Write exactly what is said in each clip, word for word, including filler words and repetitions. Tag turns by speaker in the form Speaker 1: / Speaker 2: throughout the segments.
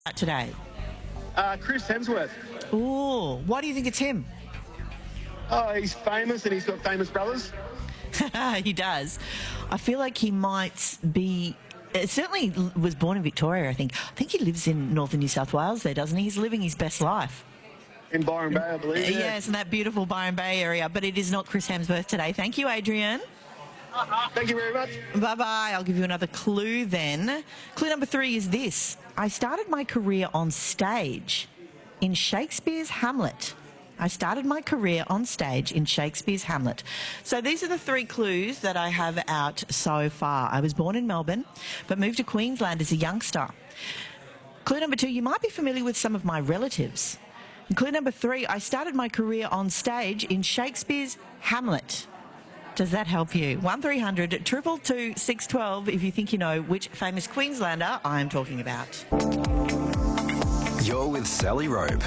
Speaker 1: today?
Speaker 2: Uh, Chris Hemsworth.
Speaker 1: Oh, why do you think it's him?
Speaker 2: Oh, he's famous and he's got famous brothers.
Speaker 1: He does. I feel like he might be... Uh, certainly was born in Victoria, I think. I think he lives in northern New South Wales there, doesn't he? He's living his best life.
Speaker 2: In Byron Bay, I believe. Yeah.
Speaker 1: Yes, in that beautiful Byron Bay area. But it is not Chris Hemsworth today. Thank you, Adrian.
Speaker 2: Thank you very much.
Speaker 1: Bye-bye. I'll give you another clue then. Clue number three is this. I started my career on stage in Shakespeare's Hamlet. I started my career on stage in Shakespeare's Hamlet. So these are the three clues that I have out so far. I was born in Melbourne, but moved to Queensland as a youngster. Clue number two, you might be familiar with some of my relatives. And clue number three, I started my career on stage in Shakespeare's Hamlet. Does that help you? one three hundred two two two six one two if you think you know which famous Queenslander I'm talking about.
Speaker 3: You're with Sally Robe.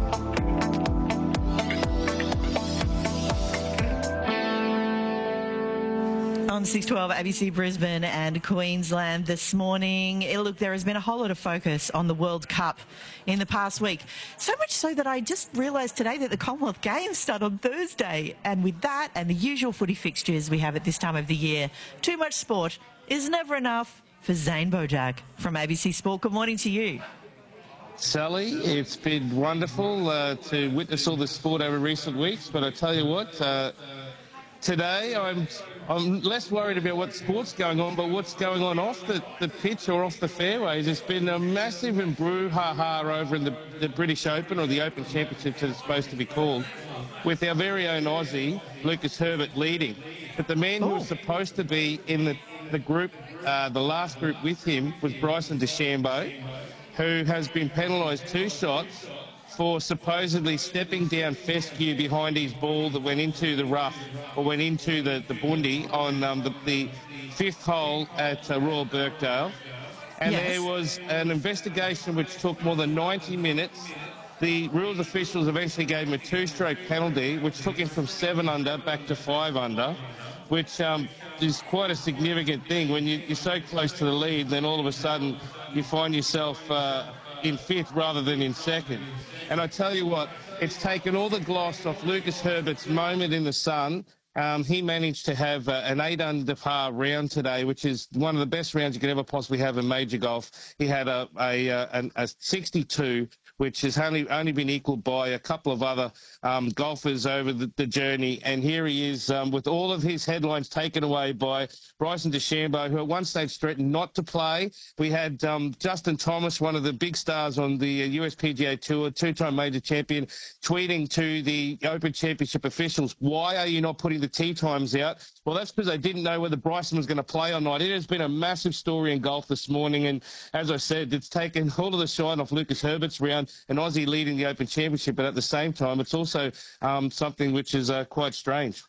Speaker 1: On six twelve A B C Brisbane and Queensland this morning. Eh, Look, there has been a whole lot of focus on the World Cup in the past week. So much so that I just realised today that the Commonwealth Games start on Thursday. And with that and the usual footy fixtures we have at this time of the year, too much sport is never enough for Zane Bojack from A B C Sport. Good morning to you.
Speaker 4: Sally, it's been wonderful uh, to witness all the sport over recent weeks, but I tell you what, uh, today I'm I'm less worried about what sport's going on, but what's going on off the, the pitch or off the fairways. It's been a massive and brouhaha over in the, the British Open, or the Open Championship as it's supposed to be called, with our very own Aussie, Lucas Herbert, leading. But the man who was supposed to be in the, the group, uh, the last group with him, was Bryson DeChambeau, who has been penalised two shots for supposedly stepping down fescue behind his ball that went into the rough, or went into the, the bundi on um, the, the fifth hole at uh, Royal Birkdale. And
Speaker 1: Yes.
Speaker 4: there was an investigation which took more than ninety minutes. The rules officials eventually gave him a two-stroke penalty, which took him from seven under back to five under, which um, is quite a significant thing. When you, you're so close to the lead, then all of a sudden you find yourself uh, in fifth rather than in second. And I tell you what, it's taken all the gloss off Lucas Herbert's moment in the sun. Um, he managed to have uh, an eight under par round today, which is one of the best rounds you could ever possibly have in major golf. He had a, a, a, a sixty-two, which has only, only been equalled by a couple of other um, golfers over the, the journey. And here he is um, with all of his headlines taken away by Bryson DeChambeau, who at one stage threatened not to play. We had um, Justin Thomas, one of the big stars on the U S P G A Tour, two-time major champion, tweeting to the Open Championship officials, why are you not putting the tee times out? Well, that's because they didn't know whether Bryson was going to play or not. It has been a massive story in golf this morning, and as I said, it's taken all of the shine off Lucas Herbert's round, an Aussie leading the Open Championship, but at the same time, it's also um, something which is uh, quite strange.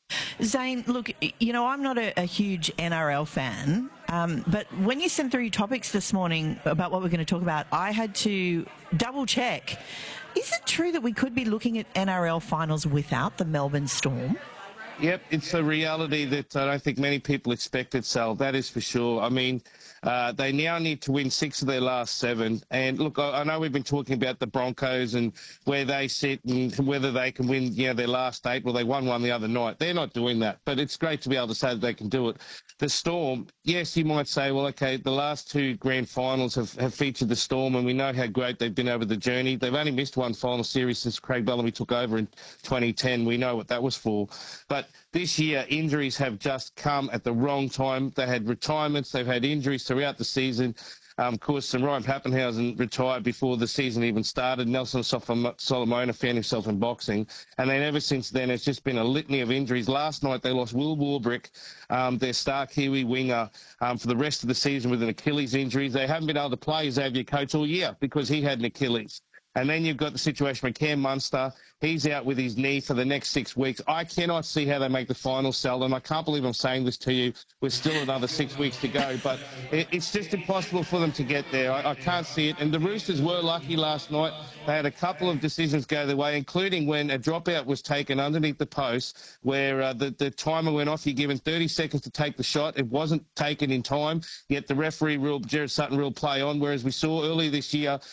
Speaker 1: Zane, look, you know, I'm not a, a huge N R L fan, um, but when you sent through your topics this morning about what we're going to talk about, I had to double check. Is it true that we could be looking at N R L finals without the Melbourne Storm?
Speaker 4: Yep, it's a reality that I don't think many people expected, Sal. That is for sure. I mean, uh, they now need to win six of their last seven. And look, I, I know we've been talking about the Broncos and where they sit and whether they can win, you know, their last eight. Well, they won one the other night. They're not doing that, but it's great to be able to say that they can do it. The Storm, yes, you might say, well, okay, the last two grand finals have, have featured the Storm, and we know how great they've been over the journey. They've only missed one final series since Craig Bellamy took over in twenty ten. We know what that was for. But this year, injuries have just come at the wrong time. They had retirements. They've had injuries throughout the season. Um, of course, and Ryan Pappenhausen retired before the season even started. Nelson Solomona found himself in boxing. And then ever since then, it's just been a litany of injuries. Last night, they lost Will Warbrick, um, their star Kiwi winger, um, for the rest of the season with an Achilles injury. They haven't been able to play Xavier Coates all year because he had an Achilles. And then you've got the situation with Cam Munster. He's out with his knee for the next six weeks. I cannot see how they make the final, Sal, and I can't believe I'm saying this to you. We're still another six weeks to go, but it, it's just impossible for them to get there. I, I can't see it. And the Roosters were lucky last night. They had a couple of decisions go their way, including when a dropout was taken underneath the post where uh, the, the timer went off. You're given thirty seconds to take the shot. It wasn't taken in time, yet the referee ruled, Jared Sutton ruled play on, whereas we saw earlier this year